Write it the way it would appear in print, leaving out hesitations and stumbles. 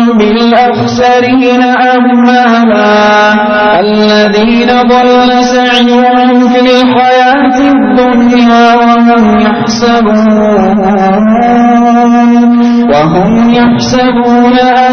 بالأخسرين أعمالا الذين ضل سعيهم في الحياة الدنيا وهم يحسبون